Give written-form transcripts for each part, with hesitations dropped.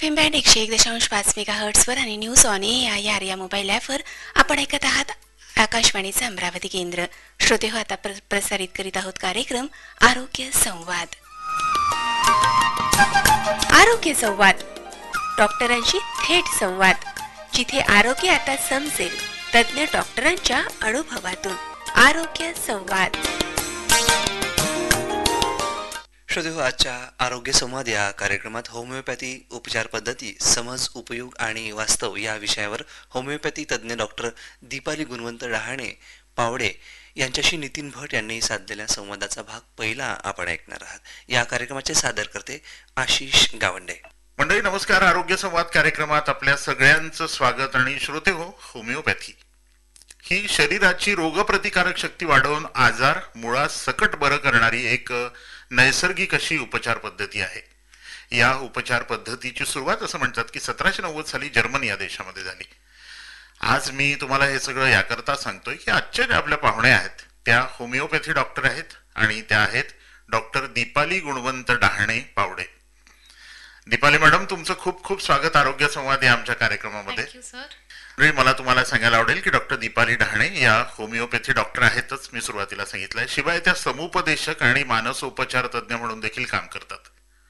FM band 101.5 मेगाहर्ट्झवर आणि news on AIR या mobile ॲपवर आपण ऐकत आहात आकाशवाणीचं अमरावती केंद्र. श्रोते हो, आता प्रसारित करीत आहोत कार्यक्रम आरोग्य संवाद. आरोग्य संवाद, डॉक्टरांशी थेट संवाद, जिथे आरोग्य आता समजेल तज्ज्ञ डॉक्टरांच्या अनुभवातून. आरोग्य संवाद. श्रोते, आजच्या आरोग्य संवाद या कार्यक्रमात होमिओपॅथी उपचार पद्धती, समज, उपयोग आणि वास्तव या विषयावर होमिओपॅथी तज्ज्ञ डॉक्टर दीपाली गुणवंत डहाणे पावडे यांच्याशी नितीन भट यांनी साधलेल्या संवादाचा भाग पहिला आपण ऐकणार आहात. या कार्यक्रमाचे सादर करते आशिष गावंडे. मंडळी नमस्कार. आरोग्य संवाद कार्यक्रमात आपल्या सगळ्यांचं स्वागत. आणि श्रोते हो, होमिओपॅथी ही शरीराची रोगप्रतिकारक शक्ती वाढवून आजार मुळात सकट बरं करणारी एक नैसर्गिक अशी उपचार पद्धती आहे. या उपचार पद्धतीची सुरुवात असं म्हणतात की 1790 साली जर्मनी या देशामध्ये झाली. आज मी तुम्हाला हे सगळं याकरता सांगतोय की आजच्या ज्या आपल्या पाहुण्या आहेत त्या होमिओपॅथी डॉक्टर आहेत आणि त्या आहेत डॉक्टर दीपाली गुणवंत डहाणे पावडे. दीपाली मॅडम, तुमचं खूप खूप स्वागत आरोग्य संवाद या आमच्या कार्यक्रमामध्ये. मला तुम्हाला सांगायला आवडेल की डॉक्टर दीपाली डहाणे या होमिओपॅथी डॉक्टर आहेतच, मी सुरुवातीला सांगितलंय. शिवाय त्या समुपदेशक आणि मानसोपचार तज्ज्ञ म्हणून देखील काम करतात.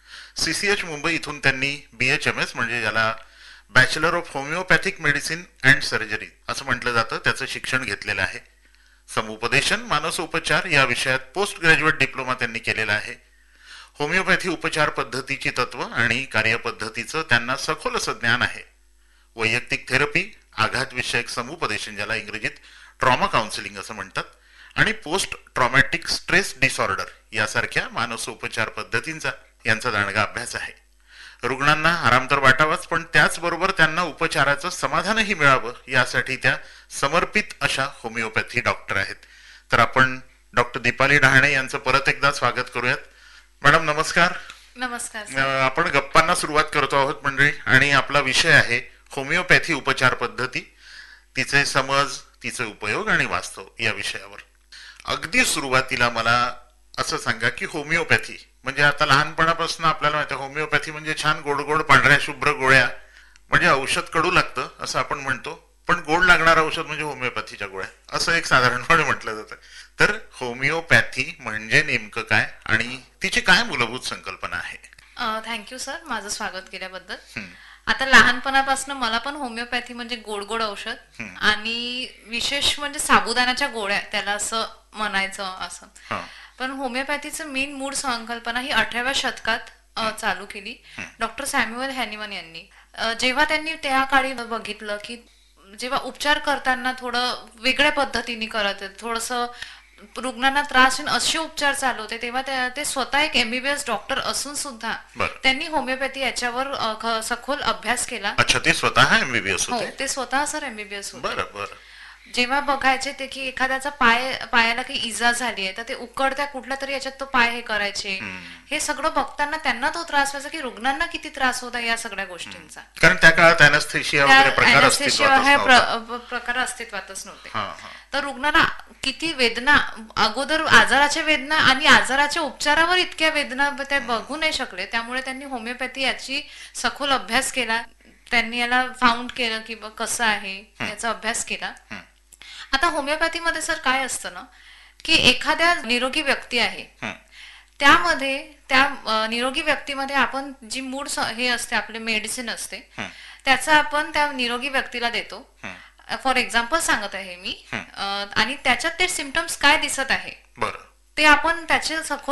CCH मुंबई इथून त्यांनी BHMS म्हणजे ज्याला bachelor of homeopathic medicine and surgery असं म्हटलं जातं त्याचं शिक्षण घेतलेलं आहे. समुपदेशन मानसोपचार या विषयात पोस्ट ग्रॅज्युएट डिप्लोमा त्यांनी केलेला आहे. होमिओपॅथी उपचार पद्धतीची तत्व आणि कार्यपद्धतीचं त्यांना सखोल असं ज्ञान आहे. वैयक्तिक थेरपी, आघात विषयक समुपदेशन ज्याला इंग्रजीत ट्रॉमा काउन्सिलिंग असं म्हणतात, आणि पोस्ट ट्रॉमॅटिक स्ट्रेस डिसऑर्डर यासारख्या मानसोपचार पद्धतींचा यांचा दांडगा अभ्यास आहे. रुग्णांना आराम तर वाटावाच, पण त्याचबरोबर त्यांना उपचाराचं समाधानही मिळावं यासाठी त्या समर्पित अशा होमिओपॅथी डॉक्टर आहेत. तर आपण डॉक्टर दीपाली डहाणे यांचं परत एकदा स्वागत करूयात. मॅडम नमस्कार. नमस्कार. आपण गप्पांना सुरुवात करतो आहोत मंडळी, आणि आपला विषय आहे होमिओपॅथी उपचार पद्धती, तिचे समज, तिचे उपयोग आणि वास्तव या विषयावर. अगदी सुरुवातीला मला असं सांगा की होमिओपॅथी म्हणजे आता लहानपणापासून आपल्याला माहिती आहे होमिओपॅथी म्हणजे छान गोड गोड पांढऱ्या शुभ्र गोळ्या, म्हणजे औषध कडू लागतं असं आपण म्हणतो, पण गोड लागणार औषध म्हणजे होमिओपॅथीच्या गोळ्या असं एक साधारणपणे म्हटलं जातं. तर होमिओपॅथी म्हणजे नेमकं काय आणि तिची काय मूलभूत संकल्पना आहे? थँक्यू सर, माझं स्वागत केल्याबद्दल. आता लहानपणापासून मला पण होमिओपॅथी म्हणजे गोड गोड औषध आणि विशेष म्हणजे साबुदाण्याच्या गोळ्या त्याला असं म्हणायचं असं. पण होमिओपॅथीचं मेन मूळ संकल्पना ही 18व्या शतकात चालू केली डॉक्टर सॅम्युअल हॅनिमन यांनी. जेव्हा त्यांनी त्या काळी बघितलं की जेव्हा उपचार करताना थोडं वेगळ्या पद्धतीने करत थोडस रुग्णांना त्रास होईल असे उपचार चालू होते, तेव्हा ते स्वतः एक MBBS डॉक्टर असून सुद्धा त्यांनी होमिओपॅथी याच्यावर सखोल अभ्यास केला. अच्छा, ते स्वतः MBBS होते? हो, ते स्वतः सर MBBS होते. बरं. जेव्हा बघायचे ते की एखाद्याचा पायाला काही इजा झाली आहे तर ते उकडत्या कुठल्या तरी याच्यात तो पाय हे करायचे, हे सगळं बघताना त्यांना तो त्रास व्हायचा की रुग्णांना किती त्रास होता या सगळ्या गोष्टींचा. कारण त्या काळात अॅनेस्थेशिया वगैरे प्रकार अस्तित्वातच नव्हते. तर रुग्णांना किती वेदना, अगोदर आजाराच्या वेदना आणि आजाराच्या उपचारावर इतक्या वेदना ते बघू नाही शकले, त्यामुळे त्यांनी होमिओपॅथी याची सखोल अभ्यास केला. त्यांनी याला फाउंड केलं की कसं आहे याचा अभ्यास केला. आता होमिओपॅथीमध्ये सर काय असतं ना की एखाद्या निरोगी व्यक्ती आहे त्यामध्ये त्या निरोगी व्यक्तीमध्ये आपण जी मूळ हे असते आपले मेडिसिन असते त्याचा आपण त्या निरोगी व्यक्तीला देतो. फॉर एक्झाम्पल सांगत आहे मी, आणि त्याच्यात ते सिम्पटम्स काय दिसत आहे ते आपण त्याचे सखोल